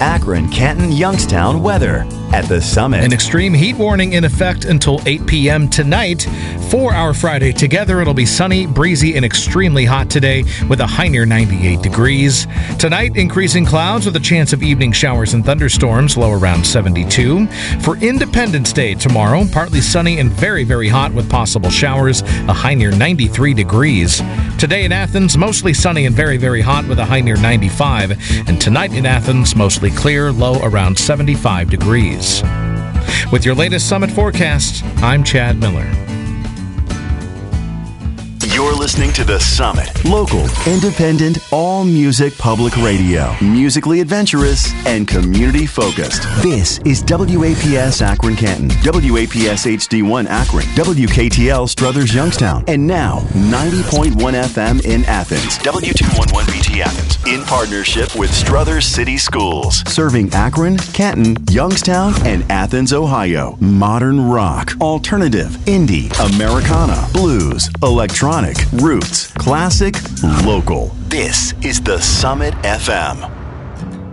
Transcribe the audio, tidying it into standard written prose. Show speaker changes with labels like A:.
A: Akron, Canton, Youngstown weather at the Summit.
B: An extreme heat warning in effect until 8 p.m. tonight. For our Friday together, it'll be sunny, breezy, and extremely hot today with a high near 98 degrees. Tonight, increasing clouds with a chance of evening showers and thunderstorms, low around 72. For Independence Day tomorrow, partly sunny and very, very hot with possible showers, a high near 93 degrees. Today in Athens, mostly sunny and very, very hot with a high near 95. And tonight in Athens, mostly clear, low around 75 degrees. With your latest Summit forecast, I'm Chad Miller.
A: You're listening to The Summit. Local, independent, all-music public radio. Musically adventurous and community-focused. This is WAPS Akron Canton, WAPS HD1 Akron, WKTL Struthers Youngstown, and now 90.1 FM in Athens, W211BT Athens, in partnership with Struthers City Schools, serving Akron, Canton, Youngstown, and Athens, Ohio. Modern rock, alternative, indie, Americana, blues, electronic, roots, classic, local. This is The Summit FM.